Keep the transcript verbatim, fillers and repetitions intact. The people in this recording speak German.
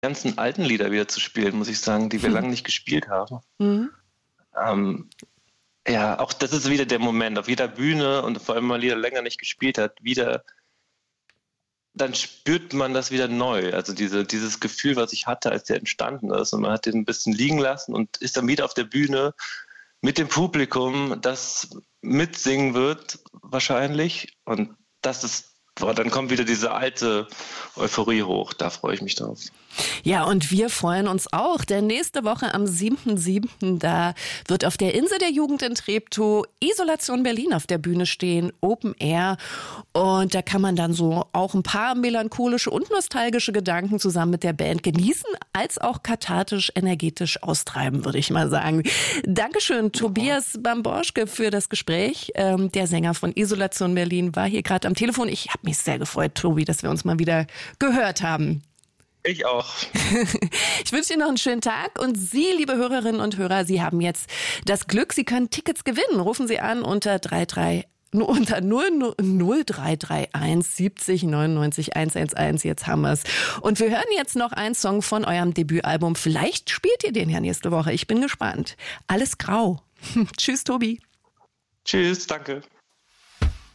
ganzen alten Lieder wieder zu spielen, muss ich sagen, die wir hm. lange nicht gespielt haben. Mhm. Ähm, ja, auch das ist wieder der Moment, auf jeder Bühne und vor allem, wenn man Lieder länger nicht gespielt hat, wieder, dann spürt man das wieder neu. Also diese, dieses Gefühl, was ich hatte, als der entstanden ist, und man hat den ein bisschen liegen lassen und ist dann wieder auf der Bühne mit dem Publikum, das mitsingen wird wahrscheinlich, und das ist, boah, dann kommt wieder diese alte Euphorie hoch, da freue ich mich drauf. Ja, und wir freuen uns auch, denn nächste Woche am siebten siebten da wird auf der Insel der Jugend in Treptow Isolation Berlin auf der Bühne stehen, Open Air, und da kann man dann so auch ein paar melancholische und nostalgische Gedanken zusammen mit der Band genießen, als auch kathartisch, energetisch austreiben, würde ich mal sagen. Dankeschön, ja. Tobias Bamborschke, für das Gespräch. Ähm, der Sänger von Isolation Berlin war hier gerade am Telefon. Ich habe mich sehr gefreut, Tobi, dass wir uns mal wieder gehört haben. Ich auch. Ich wünsche Ihnen noch einen schönen Tag, und Sie, liebe Hörerinnen und Hörer, Sie haben jetzt das Glück, Sie können Tickets gewinnen. Rufen Sie an unter drei drei unter null drei drei eins siebzig neunundneunzig hundertelf. Jetzt haben wir es. Und wir hören jetzt noch einen Song von eurem Debütalbum. Vielleicht spielt ihr den ja nächste Woche. Ich bin gespannt. Alles grau. Tschüss, Tobi. Tschüss, danke.